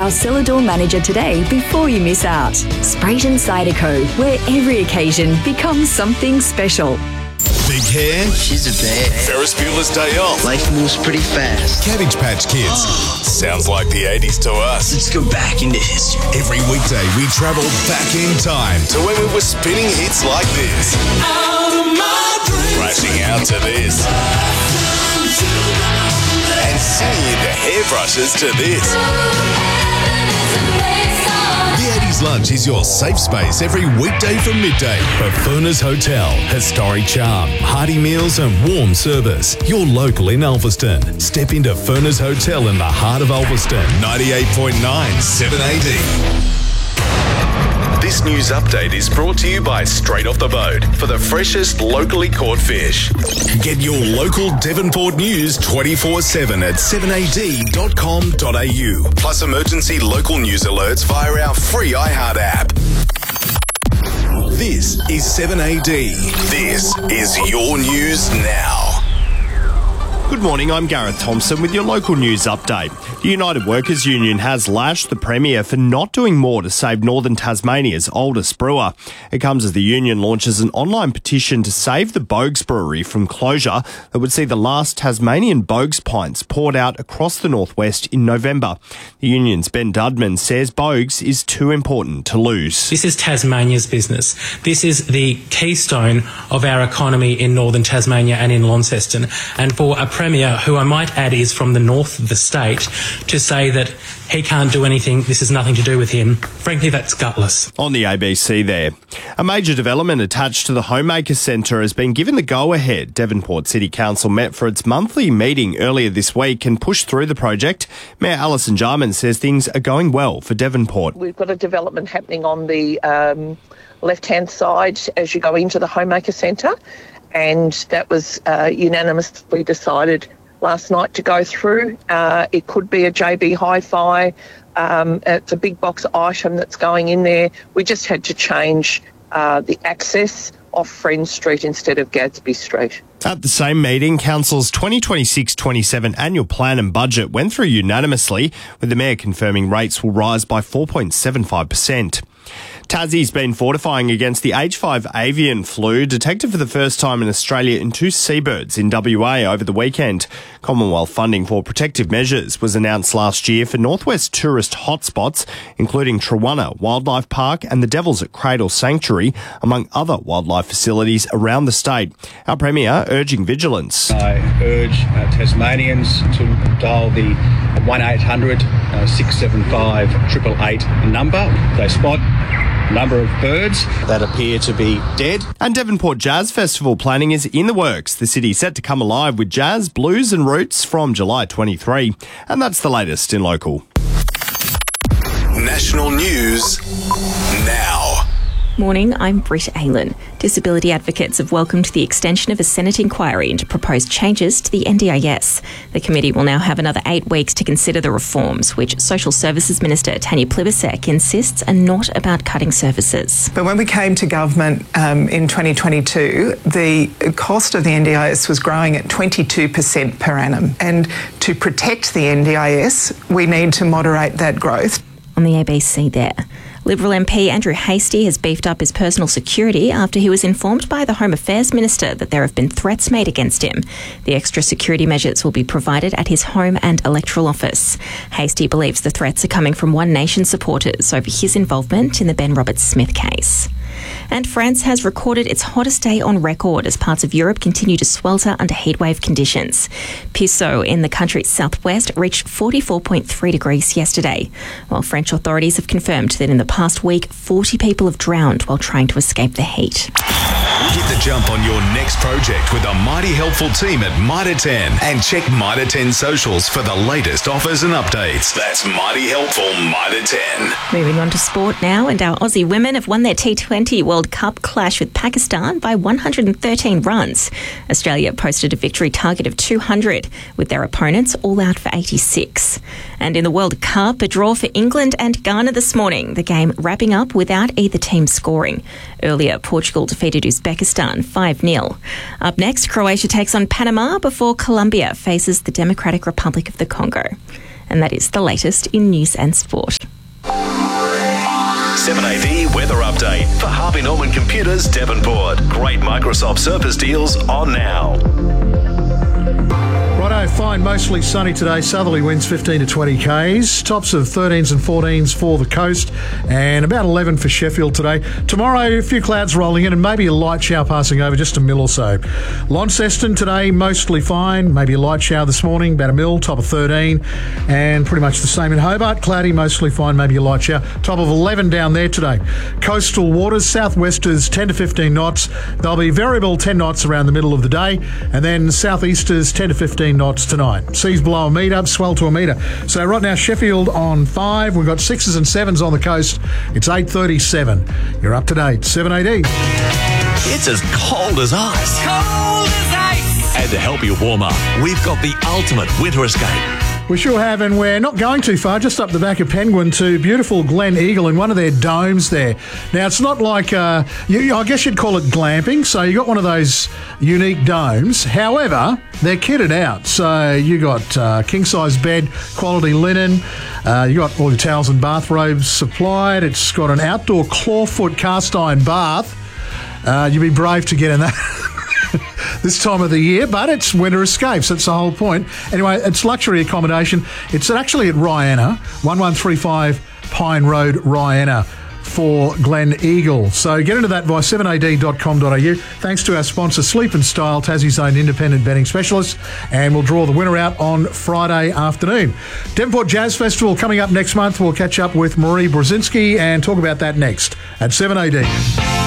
our cellar door manager today before you miss out. Sprayton Ciderco, where every occasion becomes something special. Big hair? She's a bad. Ferris Bueller's Day Off? Life moves pretty fast. Cabbage Patch Kids? Sounds like the 80s to us. Let's go back into history. Every weekday we travel back in time to when we were spinning hits like this. Out of my dreams. Crashing out to this. And singing into hairbrushes to this. The 80s Lunch is your safe space every weekday from midday. For Furness Hotel, historic charm, hearty meals and warm service. Your local in Ulverston. Step into Furness Hotel in the heart of Ulverston. 98.9 7AD. This news update is brought to you by Straight Off the Boat for the freshest locally caught fish. Get your local Devonport news 24/7 at 7ad.com.au. Plus emergency local news alerts via our free iHeart app. This is 7AD. This is your news now. Good morning, I'm Gareth Thompson with your local news update. The United Workers Union has lashed the Premier for not doing more to save Northern Tasmania's oldest brewer. It comes as the union launches an online petition to save the Bogues Brewery from closure that would see the last Tasmanian Bogues pints poured out across the northwest in November. The union's Ben Dudman says Bogues is too important to lose. This is Tasmania's business. This is the keystone of our economy in Northern Tasmania and in Launceston. And for a Premier, who I might add is from the north of the state, to say that he can't do anything, this has nothing to do with him, frankly, that's gutless. On the ABC there. A major development attached to the Homemaker Centre has been given the go-ahead. Devonport City Council met for its monthly meeting earlier this week and pushed through the project. Mayor Alison Jarman says things are going well for Devonport. We've got a development happening on the left-hand side as you go into the Homemaker Centre, and that was unanimously decided last night to go through. It could be a JB Hi-Fi. It's a big box item that's going in there. We just had to change the access off Friend Street instead of Gadsby Street. At the same meeting, Council's 2026-27 annual plan and budget went through unanimously, with the Mayor confirming rates will rise by 4.75%. Tassie's been fortifying against the H5 avian flu, detected for the first time in Australia in 2 seabirds in WA over the weekend. Commonwealth funding for protective measures was announced last year for northwest tourist hotspots, including Trewanna Wildlife Park and the Devils at Cradle Sanctuary, among other wildlife facilities around the state. Our Premier urging vigilance. I urge Tasmanians to dial the 1800 675 888 number. They spot number of birds that appear to be dead. And Devonport Jazz Festival planning is in the works. The city set to come alive with jazz, blues and roots from July 23. And that's the latest in local. National news now. Morning, I'm Britt Aylan. Disability advocates have welcomed the extension of a Senate inquiry into proposed changes to the NDIS. The committee will now have another 8 weeks to consider the reforms, which Social Services Minister Tanya Plibersek insists are not about cutting services. But when we came to government in 2022, the cost of the NDIS was growing at 22% per annum. And to protect the NDIS, we need to moderate that growth. On the ABC there. Liberal MP Andrew Hastie has beefed up his personal security after he was informed by the Home Affairs Minister that there have been threats made against him. The extra security measures will be provided at his home and electoral office. Hastie believes the threats are coming from One Nation supporters over his involvement in the Ben Roberts-Smith case. And France has recorded its hottest day on record as parts of Europe continue to swelter under heatwave conditions. Pissau in the country's southwest reached 44.3 degrees yesterday, while French authorities have confirmed that in the past week, 40 people have drowned while trying to escape the heat. Get the jump on your next project with a mighty helpful team at Mitre 10 and check Mitre 10 socials for the latest offers and updates. That's mighty helpful Mitre 10. Moving on to sport now, and our Aussie women have won their T20 World Cup clash with Pakistan by 113 runs. Australia posted a victory target of 200, with their opponents all out for 86. And in the World Cup, a draw for England and Ghana this morning, the game wrapping up without either team scoring. Earlier, Portugal defeated Uzbekistan 5-0. Up next, Croatia takes on Panama before Colombia faces the Democratic Republic of the Congo. And that is the latest in news and sport. 7AD weather update for Harvey Norman Computers, Devonport. Great Microsoft Surface deals on now. Righto, fine, mostly sunny today. Southerly winds 15 to 20 k's. Tops of 13s and 14s for the coast, and about 11 for Sheffield today. Tomorrow, a few clouds rolling in and maybe a light shower passing over, just a mil or so. Launceston today, mostly fine. Maybe a light shower this morning, about a mil, top of 13. And pretty much the same in Hobart. Cloudy, mostly fine, maybe a light shower. Top of 11 down there today. Coastal waters, southwesters 10 to 15 knots. They'll be variable 10 knots around the middle of the day. And then southeasters 10 to 15 knots tonight. Seas below a metre, swell to a metre. So right now, Sheffield on 5. We've got 6s and 7s on the coast. It's 8:37. You're up to date. 7AD. It's as cold as ice. Cold as ice. And to help you warm up, we've got the ultimate winter escape. We sure have, and we're not going too far, just up the back of Penguin to beautiful Glen Eagle in one of their domes there. Now, it's not like, I guess you'd call it glamping, so you got one of those unique domes. However, they're kitted out, so you got king-size bed, quality linen, you got all your towels and bathrobes supplied. It's got an outdoor clawfoot cast iron bath. You'd be brave to get in that this time of the year, but it's winter escapes. That's the whole point. Anyway, it's luxury accommodation. It's actually at Rihanna, 1135 Pine Road, Rihanna, for Glen Eagle. So get into that via 7ad.com.au. Thanks to our sponsor, Sleep and Style, Tassie's own independent betting specialist, and we'll draw the winner out on Friday afternoon. Devonport Jazz Festival coming up next month. We'll catch up with Marie Brzezinski and talk about that next at 7AD.